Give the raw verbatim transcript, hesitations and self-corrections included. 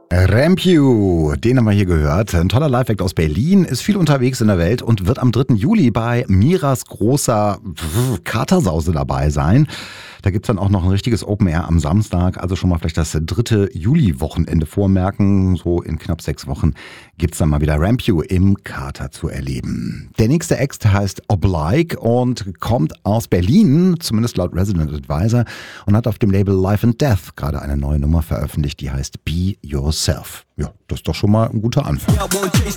Rampew, den haben wir hier gehört. Ein toller Live-Act aus Berlin, ist viel unterwegs in der Welt und wird am dritten Juli bei Miras großer Katersause dabei sein. Da gibt's dann auch noch ein richtiges Open Air am Samstag, also schon mal vielleicht das dritte Juli-Wochenende vormerken. So in knapp sechs Wochen gibt's dann mal wieder Rampew im Kater zu erleben. Der nächste Act heißt Oblige und kommt aus Berlin, zumindest laut Resident Advisor, und hat auf dem Label Life and Death gerade eine neue Nummer veröffentlicht, die heißt Be Yourself. Ja, das ist doch schon mal ein guter Anfang.